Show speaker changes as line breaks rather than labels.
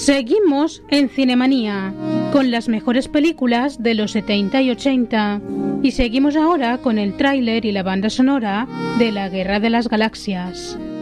Seguimos en Cinemanía, con las mejores películas de los 70 y 80. Y seguimos ahora con el tráiler y la banda sonora de La Guerra de las Galaxias.